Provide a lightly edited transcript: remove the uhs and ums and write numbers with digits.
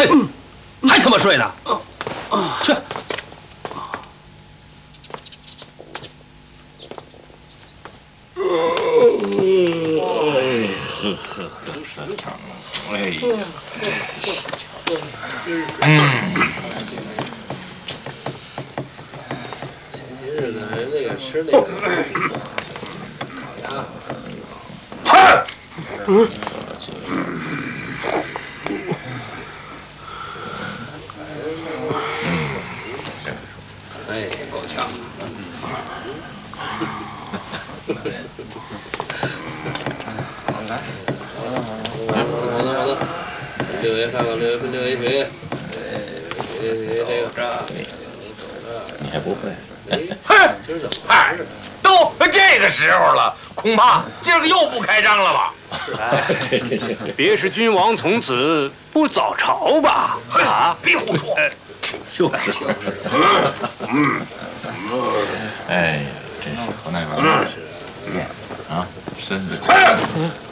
嘿，还他妈睡呢？去。 哎呀， 前些日子那个吃那个啊，哎，够呛。好的，六爷看看六爷一腿，这个， 你还不会？ 哼，嗨，都这个时候了，恐怕今儿个又不开张了吧？ 别是君王从此不早朝吧？啊， 别胡说！ 就是。哎呀，真是河南人，练啊，身子。